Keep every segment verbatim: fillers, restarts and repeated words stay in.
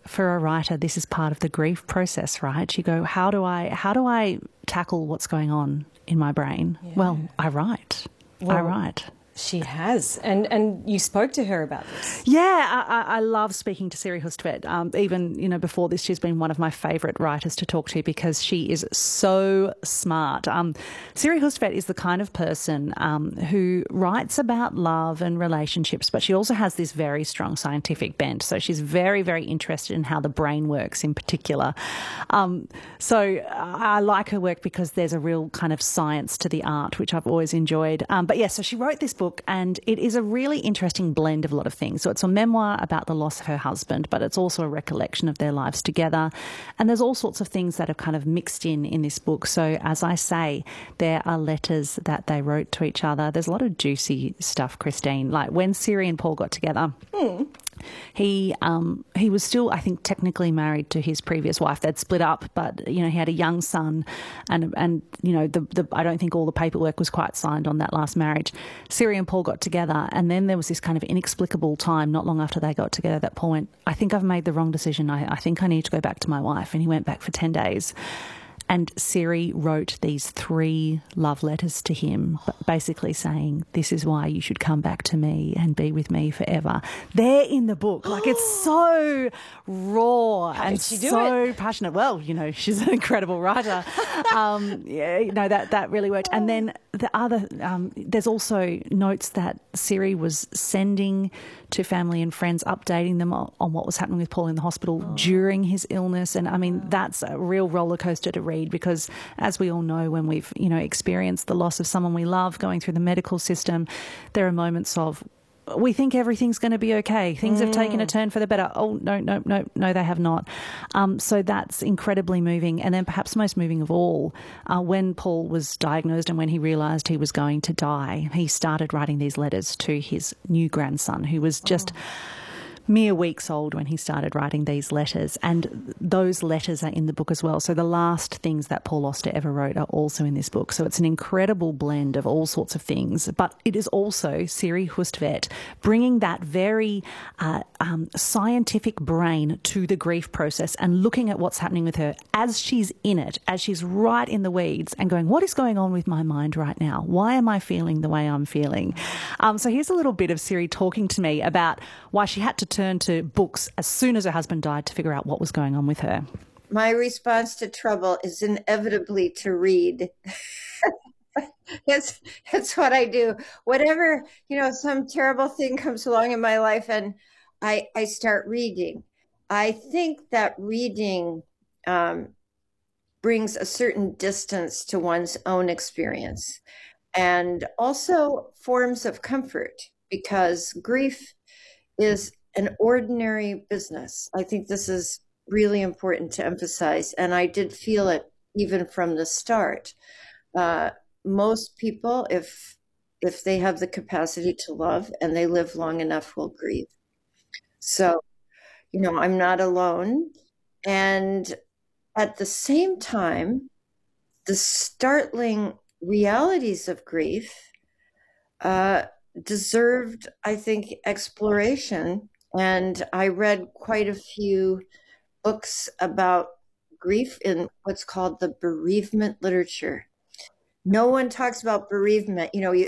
for a writer, this is part of the grief process, right? You go, how do I, how do I tackle what's going on in my brain? Yeah. Well, I write. Well, I write. She has. And and you spoke to her about this. Yeah, I, I love speaking to Siri Hustvedt. Um, even, you know, before this, she's been one of my favourite writers to talk to because she is so smart. Um, Siri Hustvedt is the kind of person um, who writes about love and relationships, but she also has this very strong scientific bent. So she's very, very interested in how the brain works in particular. Um, so I like her work because there's a real kind of science to the art, which I've always enjoyed. Um, but yeah, so she wrote this book. Book, and it is a really interesting blend of a lot of things. So it's a memoir about the loss of her husband, but it's also a recollection of their lives together. And there's all sorts of things that are kind of mixed in in this book. So as I say, there are letters that they wrote to each other. There's a lot of juicy stuff, Christine. Like when Siri and Paul got together, hmm. He um, he was still, I think, technically married to his previous wife. They'd split up, but you know he had a young son, and and you know the, the I don't think all the paperwork was quite signed on that last marriage. Siri and Paul got together, and then there was this kind of inexplicable time not long after they got together that Paul went, I think I've made the wrong decision. I, I think I need to go back to my wife, and he went back for ten days. And Siri wrote these three love letters to him, basically saying, this is why you should come back to me and be with me forever. They're in the book. Like, it's so raw How and did she do so it? passionate. Well, you know, she's an incredible writer. um, yeah, you know, that, that really worked. And then the other, um, there's also notes that Siri was sending to family and friends, updating them on, on what was happening with Paul in the hospital oh. during his illness. And I mean, that's a real roller coaster to read because, as we all know, when we've, you know, experienced the loss of someone we love going through the medical system, there are moments of, we think everything's going to be okay. Things mm. have taken a turn for the better. Oh, no, no, no, no, they have not. Um, so that's incredibly moving. And then perhaps most moving of all, uh, when Paul was diagnosed and when he realised he was going to die, he started writing these letters to his new grandson, who was just... Oh. mere weeks old when he started writing these letters, and those letters are in the book as well. So the last things that Paul Auster ever wrote are also in this book. So it's an incredible blend of all sorts of things, but it is also Siri Hustvedt bringing that very uh, um, scientific brain to the grief process and looking at what's happening with her as she's in it, as she's right in the weeds and going, what is going on with my mind right now? Why am I feeling the way I'm feeling? Um, so here's a little bit of Siri talking to me about why she had to turn to books as soon as her husband died to figure out what was going on with her. My response to trouble is inevitably to read. That's, that's what I do. Whatever, you know, some terrible thing comes along in my life and I, I start reading. I think that reading um, brings a certain distance to one's own experience and also forms of comfort because grief is an ordinary business. I think this is really important to emphasize. And I did feel it even from the start. Uh, most people, if if they have the capacity to love and they live long enough, will grieve. So, you know, I'm not alone. And at the same time, the startling realities of grief uh, deserved, I think, exploration. And I read quite a few books about grief in what's called the bereavement literature. No one talks about bereavement, you know, you,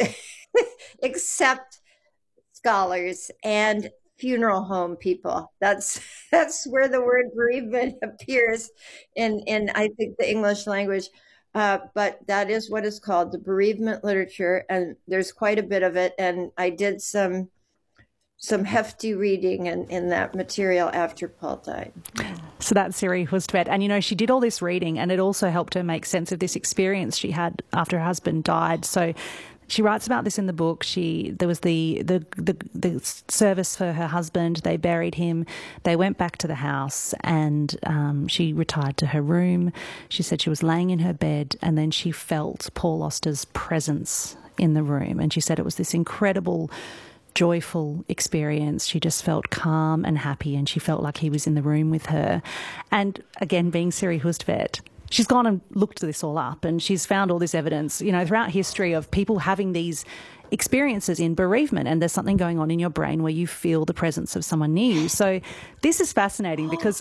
except scholars and funeral home people. That's that's where the word bereavement appears in, in I think, the English language. Uh, but that is what is called the bereavement literature. And there's quite a bit of it. And I did some some hefty reading in, in that material after Paul died. So that's Siri Hustvedt. And, you know, she did all this reading and it also helped her make sense of this experience she had after her husband died. So she writes about this in the book. She there was the, the, the, the service for her husband. They buried him. They went back to the house and um, she retired to her room. She said she was laying in her bed and then she felt Paul Auster's presence in the room. And she said it was this incredible joyful experience. She just felt calm and happy and she felt like he was in the room with her. And again, being Siri Hustvedt, she's gone and looked this all up and she's found all this evidence, you know, throughout history of people having these experiences in bereavement and there's something going on in your brain where you feel the presence of someone near you. So this is fascinating because